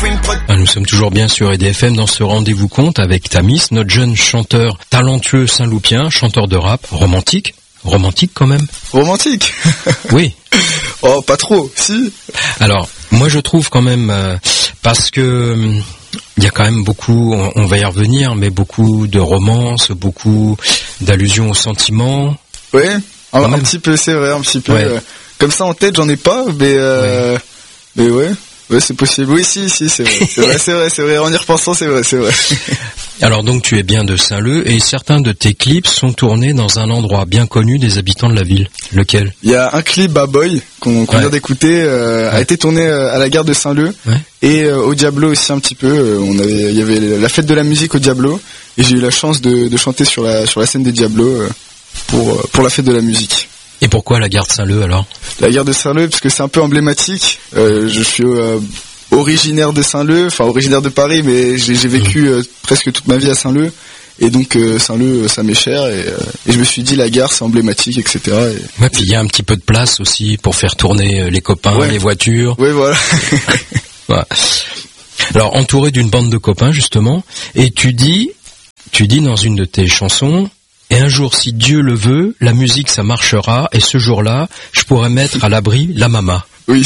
Nous sommes toujours bien sur EDFM dans ce rendez-vous compte avec Tamis, notre jeune chanteur talentueux saint-loupien, chanteur de rap, romantique quand même. Romantique. Oui. Oh, pas trop, si. Alors, moi je trouve quand même, parce que il y a quand même beaucoup, on va y revenir, mais beaucoup de romances, beaucoup d'allusions aux sentiments. Oui, un petit peu, c'est vrai, un petit peu. Ouais. Comme ça en tête, j'en ai pas, mais ouais, c'est possible. Oui, si, c'est vrai. C'est vrai. En y repensant, c'est vrai. Alors donc tu es bien de Saint-Leu et certains de tes clips sont tournés dans un endroit bien connu des habitants de la ville. Lequel ? Il y a un clip Bad Boy qu'on vient d'écouter, a été tourné à la gare de Saint-Leu et au Diablo aussi un petit peu. Il y avait la fête de la musique au Diablo et j'ai eu la chance de chanter sur la scène des Diablo pour la fête de la musique. Et pourquoi la gare de Saint-Leu alors ? La gare de Saint-Leu parce que c'est un peu emblématique. Je suis originaire de Saint-Leu, enfin originaire de Paris, mais j'ai vécu presque toute ma vie à Saint-Leu. Et donc Saint-Leu, ça m'est cher et je me suis dit la gare c'est emblématique, etc. Ouais, puis il y a un petit peu de place aussi pour faire tourner les copains, les voitures. Oui, voilà. Ouais. Alors entouré d'une bande de copains justement, et tu dis dans une de tes chansons. Et un jour, si Dieu le veut, la musique ça marchera, et ce jour-là, je pourrais mettre à l'abri la mama. Oui.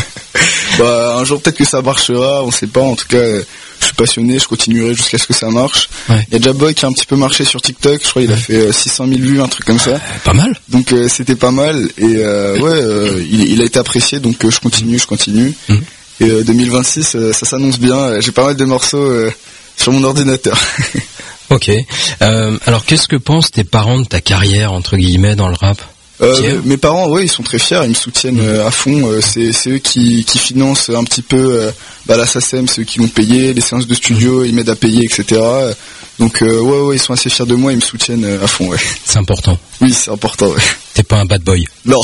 Un jour peut-être que ça marchera, on sait pas. En tout cas, je suis passionné, je continuerai jusqu'à ce que ça marche. Ouais. Il y a déjà Boy qui a un petit peu marché sur TikTok, je crois il a fait 600 000 vues, un truc comme ça. Pas mal. Donc c'était pas mal, et il a été apprécié, donc je continue. Et 2026, ça s'annonce bien. J'ai pas mal de morceaux sur mon ordinateur. Ok. Alors, qu'est-ce que pensent tes parents de ta carrière, entre guillemets, dans le rap ? Mes parents, ils sont très fiers, ils me soutiennent à fond. C'est eux qui financent un petit peu la SACEM, c'est eux qui m'ont payé, les séances de studio, ils m'aident à payer, etc. Donc, ils sont assez fiers de moi, ils me soutiennent à fond, ouais. C'est important. Oui, c'est important, ouais. T'es pas un bad boy ? Non.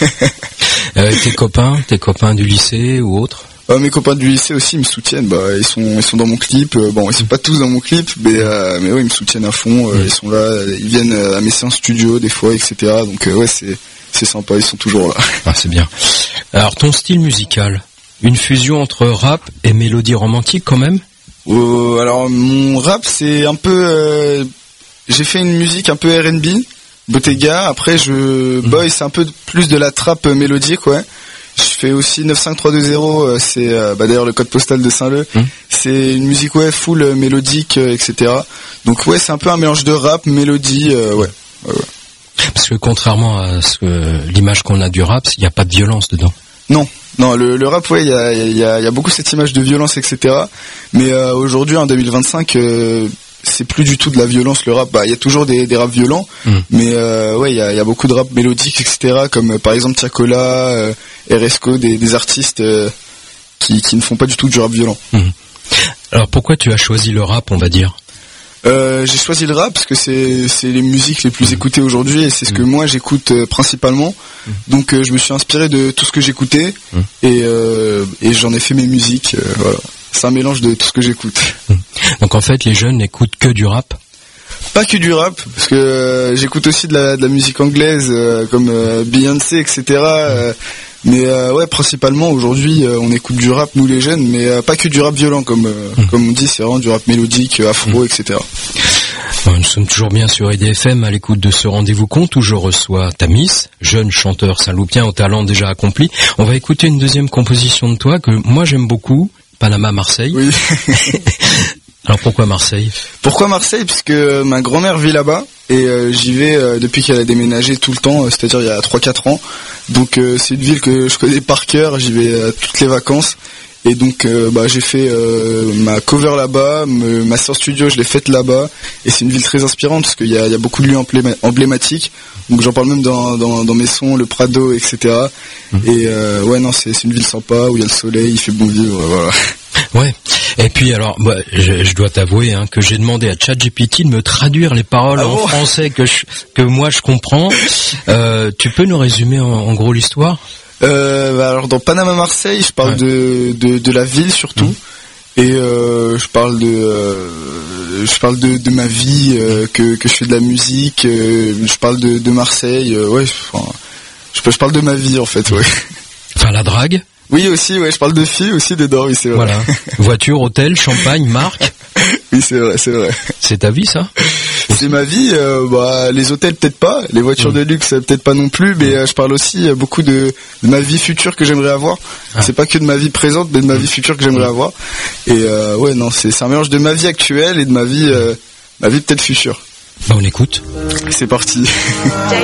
Tes copains du lycée ou autres ? Mes copains du lycée aussi me soutiennent, ils sont dans mon clip, ils sont pas tous dans mon clip, mais ils me soutiennent à fond, ils sont là, ils viennent à mes séances studio des fois, etc. Donc c'est sympa, ils sont toujours là. Ah, c'est bien. Alors ton style musical, une fusion entre rap et mélodie romantique quand même ? Alors mon rap c'est un peu, j'ai fait une musique un peu R&B, Bottega, après boy c'est un peu plus de la trap mélodique, ouais. Je fais aussi 95320, c'est d'ailleurs le code postal de Saint-Leu. C'est une musique full mélodique, etc. Donc c'est un peu un mélange de rap, mélodie, ouais. Parce que contrairement à l'image qu'on a du rap, il n'y a pas de violence dedans. Non, le rap, il y a beaucoup cette image de violence, etc. Mais aujourd'hui, en 2025, c'est plus du tout de la violence le rap. Il y a toujours des raps violents, mais il y a beaucoup de rap mélodiques, etc. Comme par exemple Tiakola, RSCO, des artistes qui ne font pas du tout du rap violent. Alors pourquoi tu as choisi le rap, on va dire ? J'ai choisi le rap parce que c'est les musiques les plus écoutées aujourd'hui et c'est ce que moi j'écoute principalement. Donc je me suis inspiré de tout ce que j'écoutais et j'en ai fait mes musiques. Voilà. C'est un mélange de tout ce que j'écoute. Donc en fait, les jeunes n'écoutent que du rap ? Pas que du rap, parce que j'écoute aussi de la musique anglaise comme Beyoncé, etc. Mais principalement aujourd'hui, on écoute du rap, nous les jeunes, mais pas que du rap violent, comme on dit, c'est vraiment du rap mélodique, afro, etc. Nous sommes toujours bien sur EDFM à l'écoute de ce rendez-vous compte où je reçois Tamis, jeune chanteur saint-loupien au talent déjà accompli. On va écouter une deuxième composition de toi que moi j'aime beaucoup. Panama, Marseille. Oui. Alors pourquoi Marseille ? Pourquoi Marseille ? Parce que ma grand-mère vit là-bas et j'y vais depuis qu'elle a déménagé tout le temps, c'est-à-dire il y a 3-4 ans. Donc c'est une ville que je connais par cœur, j'y vais toutes les vacances. Et donc j'ai fait ma cover là-bas, ma séance studio je l'ai faite là-bas. Et c'est une ville très inspirante parce qu'il y a beaucoup de lieux emblématiques. Donc j'en parle même dans mes sons, le Prado, etc. Et c'est une ville sympa où il y a le soleil, il fait bon vivre, voilà. Ouais. Et puis alors, je dois t'avouer que j'ai demandé à ChatGPT de me traduire les paroles en français que moi je comprends. Tu peux nous résumer en gros l'histoire ? Alors dans Panama Marseille, je parle de la ville surtout. Et je parle de ma vie, que je fais de la musique, je parle de Marseille, je parle de ma vie en fait, ouais. Enfin la drague. Oui, aussi, ouais, je parle de filles aussi dedans, oui, c'est vrai. Voilà. Voiture, hôtel, champagne, marque. Oui, c'est vrai, c'est vrai. C'est ta vie, ça? C'est ma vie, les hôtels peut-être pas, les voitures de luxe peut-être pas non plus, mais je parle aussi beaucoup de ma vie future que j'aimerais avoir. C'est pas que de ma vie présente, mais de ma vie future que j'aimerais avoir. Et c'est un mélange de ma vie actuelle et de ma vie peut-être future. Bah on écoute. C'est parti.